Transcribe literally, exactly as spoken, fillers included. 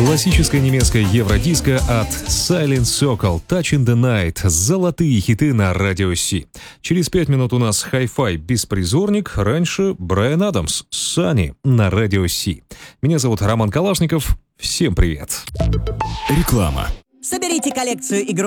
Классическая немецкая евродиско от Silent Circle, Touch in the Night, золотые хиты на Радио Си. Через пять минут у нас хай-фай «Беспризорник», раньше Брайан Адамс, Sunny на Радио Си. Меня зовут Роман Калашников, всем привет. Реклама. Соберите коллекцию игрушек